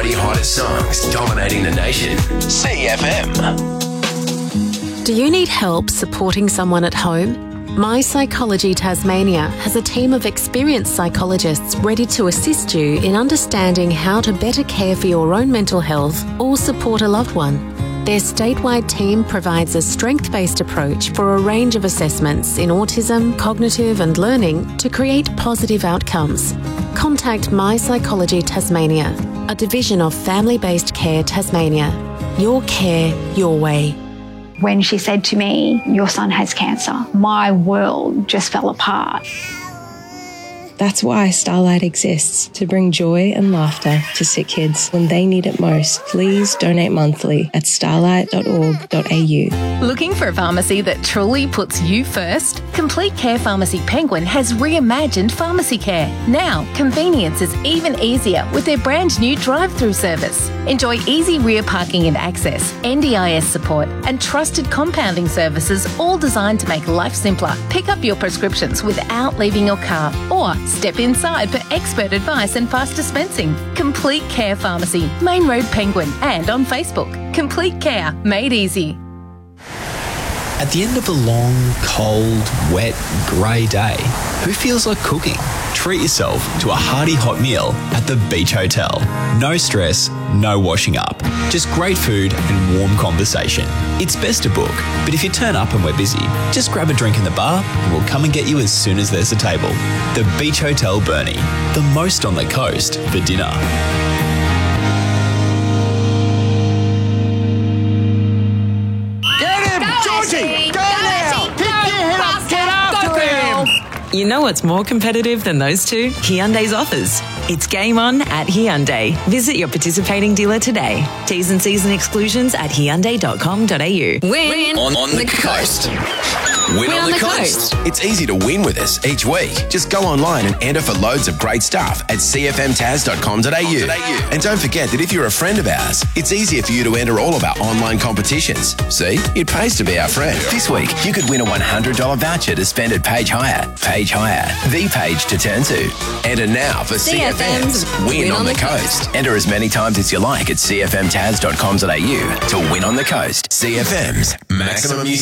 40 hottest songs dominating the nation. CFM. Do you need help supporting someone at home? My Psychology Tasmania has a team of experienced psychologists ready to assist you in understanding how to better care for your own mental health or support a loved one. Their statewide team provides a strength-based approach for a range of assessments in autism, cognitive and learning to create positive outcomes. Contact My Psychology Tasmania, a division of Family-Based Care Tasmania. Your care, your way. When she said to me, "Your son has cancer," my world just fell apart. That's why Starlight exists, to bring joy and laughter to sick kids when they need it most. Please donate monthly at starlight.org.au. Looking for a pharmacy that truly puts you first? Complete Care Pharmacy Penguin has reimagined pharmacy care. Now, convenience is even easier with their brand new drive-through service. Enjoy easy rear parking and access, NDIS support, and trusted compounding services, all designed to make life simpler. Pick up your prescriptions without leaving your car, or step inside for expert advice and fast dispensing. Complete Care Pharmacy, Main Road Penguin, and on Facebook. Complete Care, made easy. At the end of a long, cold, wet, grey day, who feels like cooking? Treat yourself to a hearty hot meal at the Beach Hotel. No stress, no washing up. Just great food and warm conversation. It's best to book, but if you turn up and we're busy, just grab a drink in the bar and we'll come and get you as soon as there's a table. The Beach Hotel Burnie, the most on the coast for dinner. You know what's more competitive than those two? Hyundai's offers. It's game on at Hyundai. Visit your participating dealer today. T's and C's and exclusions at hyundai.com.au. Win On the coast. Win on the coast. It's easy to win with us each week. Just go online and enter for loads of great stuff at cfmtaz.com.au. And don't forget that if you're a friend of ours, it's easier for you to enter all of our online competitions. See? It pays to be our friend. This week, you could win a $100 voucher to spend at Page Hire. Page Hire, the page to turn to. Enter now for CFM's Win on the Coast. Enter as many times as you like at cfmtaz.com.au to win on the coast. CFM's maximum